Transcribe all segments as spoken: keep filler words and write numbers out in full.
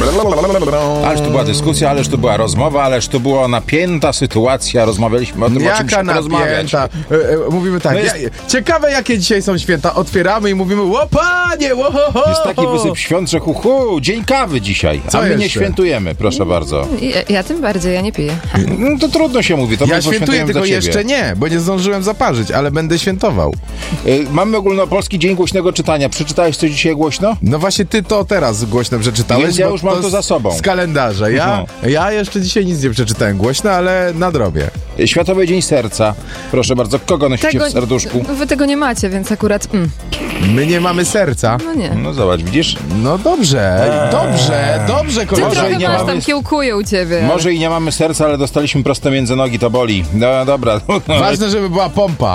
Ależ to była dyskusja, ależ to była rozmowa, ależ to była napięta sytuacja. Rozmawialiśmy o tym, Jaka o czym się porozmawiać. napięta? E, e, mówimy tak, No jest... ja, ciekawe jakie dzisiaj są święta. Otwieramy i mówimy, ło panie, ło ho, ho. Jest taki wysyp świąt, że hu, hu, dzień kawy dzisiaj. Co a my jeszcze? nie świętujemy, proszę bardzo. Ja, ja tym bardziej, ja nie piję. No to trudno się mówi. To Ja my świętuję, poświętujemy tylko za ciebie. jeszcze nie, bo nie zdążyłem zaparzyć, ale będę świętował. Y, Mamy ogólnopolski dzień głośnego czytania. Przeczytałeś coś dzisiaj głośno? No właśnie ty to teraz głośno przeczytałeś. Więc ja bo już mam to z- za sobą. Z kalendarza. Ja, ja jeszcze dzisiaj nic nie przeczytałem głośno, ale nadrobię. Y, Światowy Dzień Serca. Proszę bardzo, kogo nosicie w serduszku? Wy tego nie macie, więc akurat... Mm, My nie mamy serca. no nie. No zobacz, widzisz? No dobrze, dobrze, dobrze, Ty koleżanko. trochę nie masz mamy- tam kiełkuje u ciebie. Może i nie mamy serca, ale dostaliśmy prosto między nogi, to boli. No dobra. Ważne, żeby była pompa.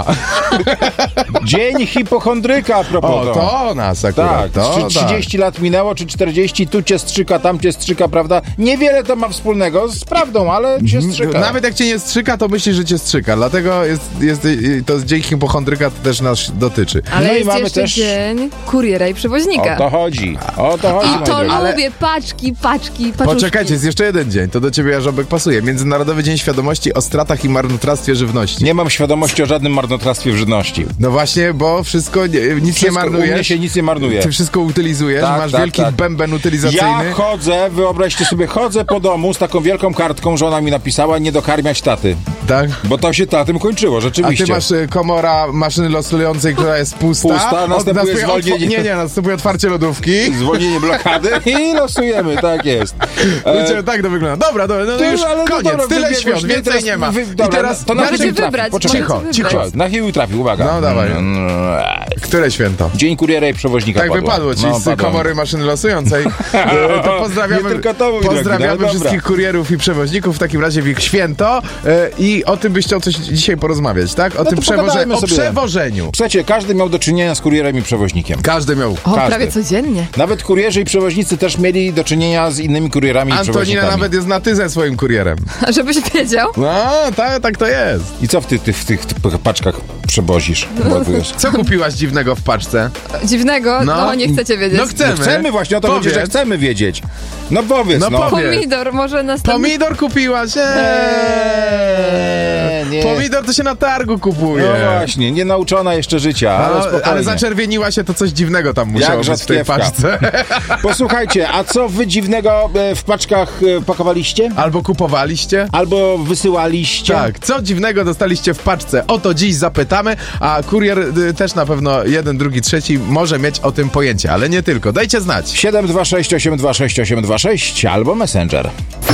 Dzień hipochondryka a propos. O, to nas akurat. Tak, to, czy trzydzieści lat minęło, czy czterdzieści, tu cię strzyka, tam cię strzyka, prawda? Niewiele to ma wspólnego z prawdą, ale cię strzyka. tak. Nawet jak cię nie strzyka, to myślisz, że cię strzyka. Dlatego jest, jest, to dzień hipochondryka to też nas dotyczy. Ale No i jest mamy jeszcze też- dzień kuriera i przewoźnika. O to chodzi, o to chodzi. I to moi drodzy. Ale- lubię, paczki, paczki, paczuszki. Poczekajcie, jest jeszcze jeden dzień. To do ciebie, Jarzobek, pasuje. Międzynarodowy Dzień Świadomości o stratach i marnotrawstwie żywności. Nie mam świadomości o żadnym marnotrawstwie w żywności. No właśnie, bo wszystko, nie, nic Wszystko, nie u mnie marnujesz. się nic nie marnuje. Ty wszystko utylizujesz, Tak, masz tak, wielki tak. bęben utylizacyjny. Ja chodzę, wyobraźcie sobie, chodzę po domu z taką wielką kartką, żona mi napisała, nie dokarmiać taty. Tak? Bo to się na tym kończyło, A rzeczywiście. ty masz y, komora maszyny losującej, która jest pusta. Pusta, Od- następuje otw- zwolnienie. Nie, nie, następuje otwarcie lodówki. Zwolnienie blokady i losujemy, tak jest. E, Wiecie, tak to wygląda. Dobra, dobra, no Ty, już ale no koniec, dobra, tyle wybiegłeś, świąt, nie, więcej teraz nie ma. wy- I dobra, teraz to na na Możecie chybił trafi. wybrać, Poczekaj. Cicho, możecie cicho. wybrać. Na chybił trafił, uwaga. No dawaj. Które święto? Dzień kuriera i przewoźnika Tak padło. wypadło, czyli No, z padło. komory maszyny losującej. E, to pozdrawiamy, Nie tylko to, mój drogi, pozdrawiamy no dobra. wszystkich kurierów i przewoźników w takim razie w ich święto e, i o tym byś chciał coś dzisiaj porozmawiać, tak? O No tym to przewożeniu. pogadajmy O sobie. przewożeniu. Słuchajcie, każdy miał do czynienia z kurierem i przewoźnikiem. Każdy miał. O, każdy. prawie codziennie. Nawet kurierzy i przewoźnicy też mieli do czynienia z innymi kurierami i Antonina przewoźnikami. nawet jest na ty ze swoim kurierem. Żebyś wiedział. No, tak, tak to jest. I co w, ty, ty, w tych t- paczkach przewozisz? Ładujesz? Co kupiłaś dziwnego w paczce? Dziwnego? No, No. nie chcecie wiedzieć. No chcemy. No chcemy właśnie, o to chodzi, Powiedz. że chcemy wiedzieć. No powiedz, No no. powiedz. Pomidor, może następny... Pomidor kupiłaś? Eee. nie. Pomidor to się na targu kupuje. No właśnie, nie nauczona jeszcze życia, ale Ale, spokojnie. ale zaczerwieniła się, to coś dziwnego tam musiało Jak być w tej rzadkiewka. paczce. Posłuchajcie, a co wy dziwnego e, w paczkach e, pakowaliście? Albo kupowaliście? Albo wysyłaliście? Tak, co dziwnego dostaliście w paczce? O to dziś zapytamy, a kurier y, też na pewno jeden, drugi, trzeci może mieć o tym pojęcie, ale nie tylko. Dajcie znać. siedem dwa sześć osiem dwa sześć osiem dwa sześć albo Messenger.